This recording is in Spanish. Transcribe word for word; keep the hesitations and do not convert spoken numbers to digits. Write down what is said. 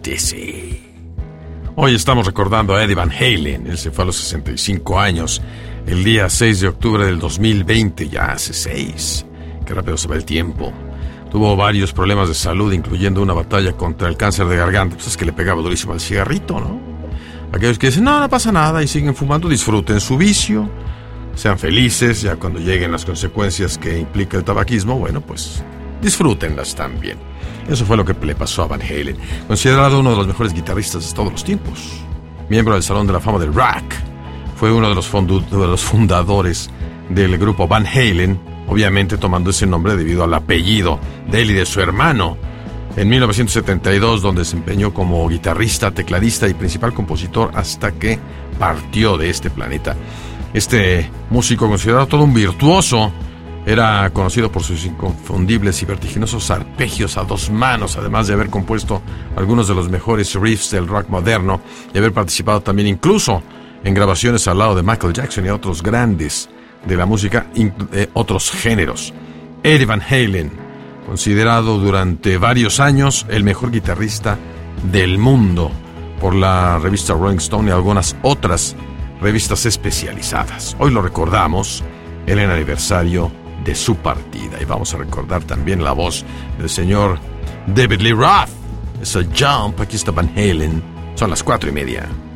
sí. Hoy estamos recordando a Eddie Van Halen. Él se fue a los sesenta y cinco años, el día seis de octubre del dos mil veinte, ya hace seis. Qué rápido se va el tiempo. Tuvo varios problemas de salud, incluyendo una batalla contra el cáncer de garganta. Pues es que le pegaba durísimo al cigarrito, ¿no? Aquellos que dicen, no, no pasa nada y siguen fumando, disfruten su vicio, sean felices. Ya cuando lleguen las consecuencias que implica el tabaquismo, bueno, pues disfrútenlas también. Eso fue lo que le pasó a Van Halen, considerado uno de los mejores guitarristas de todos los tiempos. Miembro del Salón de la Fama del Rock, fue uno de los, fondu- de los fundadores del grupo Van Halen, obviamente tomando ese nombre debido al apellido de él y de su hermano. En mil novecientos setenta y dos, donde se desempeñó como guitarrista, tecladista y principal compositor hasta que partió de este planeta. Este músico, considerado todo un virtuoso, era conocido por sus inconfundibles y vertiginosos arpegios a dos manos, además de haber compuesto algunos de los mejores riffs del rock moderno y haber participado también incluso en grabaciones al lado de Michael Jackson y otros grandes de la música, eh, otros géneros. Eddie Van Halen, considerado durante varios años el mejor guitarrista del mundo por la revista Rolling Stone y algunas otras revistas especializadas. Hoy lo recordamos en el aniversario de su partida y vamos a recordar también la voz del señor David Lee Roth. Es a Jump. Aquí está Van Halen. Son las cuatro y media.